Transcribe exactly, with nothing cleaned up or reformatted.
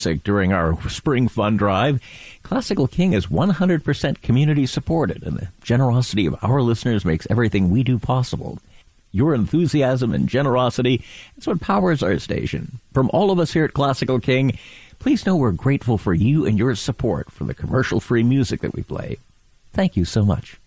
During our Spring Fun Drive. Classical King is one hundred percent community supported, and the generosity of our listeners makes everything we do possible. Your enthusiasm and generosity is what powers our station. From all of us here at Classical King, please know we're grateful for you and your support for the commercial-free music that we play. Thank you so much.